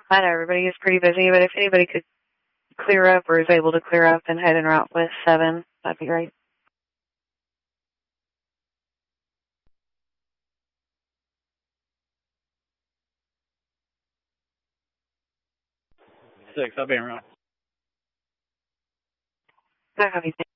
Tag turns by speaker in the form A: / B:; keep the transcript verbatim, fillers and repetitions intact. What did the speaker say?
A: I know everybody is pretty busy, but if anybody could clear up or is able to clear up and head en route with seven, that'd be great.
B: Six, I'll be en route.
A: I have you.